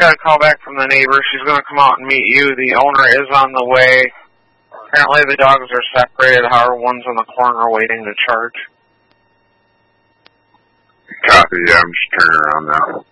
got a call back from the neighbor. She's going to come out and meet you. The owner is on the way. Apparently the dogs are separated. However, one's on the corner waiting to charge. Copy, yeah, I'm just turning around now.